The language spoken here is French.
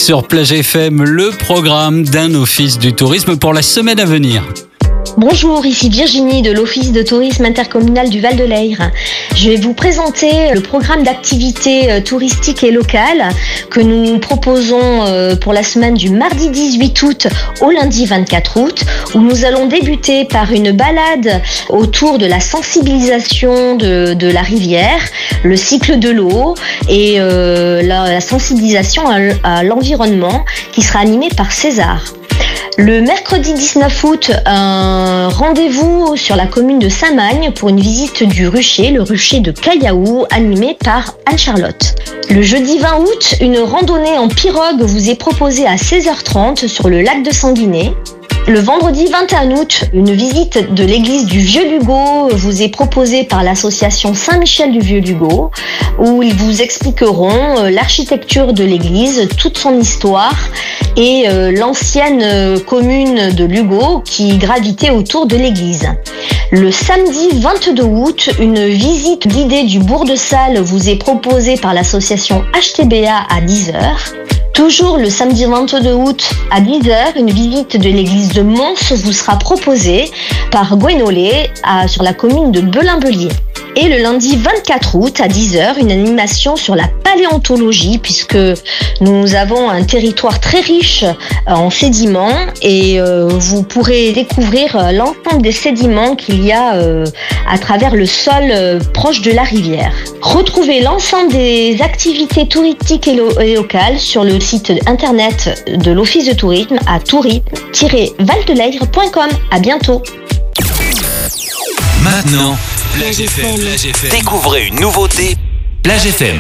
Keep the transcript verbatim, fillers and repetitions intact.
sur Plage F M, le programme d'un office du tourisme pour la semaine à venir. Bonjour, ici Virginie de l'Office de tourisme intercommunal du Val-de-Leyre. Je vais vous présenter le programme d'activités touristiques et locales que nous proposons pour la semaine du mardi dix-huit août au lundi vingt-quatre août, où nous allons débuter par une balade autour de la sensibilisation de, de la rivière, le cycle de l'eau et euh, la, la sensibilisation à, à l'environnement qui sera animée par César. Le mercredi dix-neuf août, un rendez-vous sur la commune de Saint-Magne pour une visite du rucher, le rucher de Caillaou, animé par Anne-Charlotte. Le jeudi vingt août, une randonnée en pirogue vous est proposée à seize heures trente sur le lac de Sanguinet. Le vendredi vingt et un août, une visite de l'église du Vieux-Lugo vous est proposée par l'association Saint-Michel du Vieux-Lugo, où ils vous expliqueront l'architecture de l'église, toute son histoire et l'ancienne commune de Lugo qui gravitait autour de l'église. Le samedi vingt-deux août, une visite guidée du bourg de Salles vous est proposée par l'association H T B A à dix heures. Toujours le samedi vingt-deux août à dix heures, une visite de l'église de Mons vous sera proposée par Gwenolé à, sur la commune de Belin-Bellier. Et le lundi vingt-quatre août à dix heures, une animation sur la paléontologie puisque nous avons un territoire très riche en sédiments et euh, vous pourrez découvrir l'ensemble des sédiments qu'il y a euh, à travers le sol euh, proche de la rivière. Retrouvez l'ensemble des activités touristiques et, lo- et locales sur le site internet de l'Office de tourisme à tourisme tiret valdeleyre point com. À bientôt. Maintenant, Plage F M. Découvrez une nouveauté. Plage F M.